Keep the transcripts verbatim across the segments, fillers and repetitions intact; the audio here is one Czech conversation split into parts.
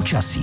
počasí.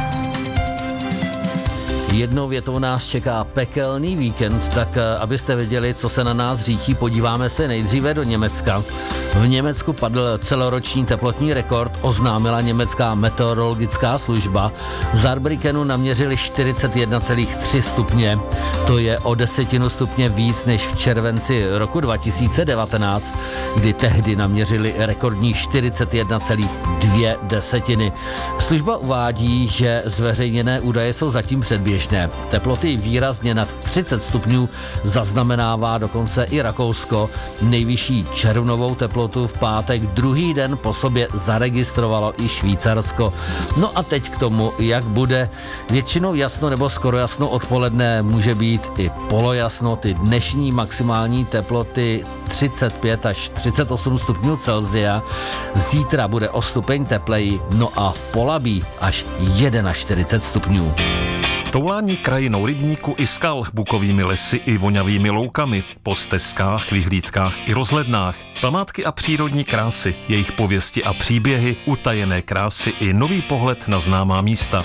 Jednou větou nás čeká pekelný víkend, tak abyste věděli, co se na nás řítí, podíváme se nejdříve do Německa. V Německu padl celoroční teplotní rekord, oznámila německá meteorologická služba. V Saarbrückenu naměřili čtyřicet jedna celá tři stupně. To je o desetinu stupně víc než v červenci roku dva tisíce devatenáct, kdy tehdy naměřili rekordní čtyřicet jedna celá dvě desetiny. Služba uvádí, že zveřejněné údaje jsou zatím předběžné. Teploty výrazně nad třicet stupňů zaznamenává dokonce i Rakousko. Nejvyšší červnovou teplotu v pátek druhý den po sobě zaregistrovalo i Švýcarsko. No a teď k tomu, jak bude. Většinou jasno nebo skoro jasno odpoledne, může být i polojasno. Ty dnešní maximální teploty třicet pět až třicet osm stupňů Celsia. Zítra bude o stupeň tepleji, no a v Polabí až čtyřicet jedna stupňů. Toulání krajinou rybníku i skal, bukovými lesy i voňavými loukami, po stezkách, vyhlídkách i rozhlednách, památky a přírodní krásy, jejich pověsti a příběhy, utajené krásy i nový pohled na známá místa.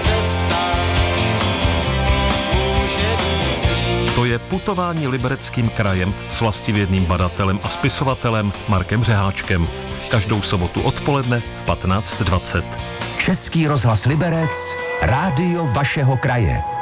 To je putování Libereckým krajem s vlastivědným badatelem a spisovatelem Markem Řeháčkem. Každou sobotu odpoledne v patnáct dvacet. Český rozhlas Liberec, rádio vašeho kraje.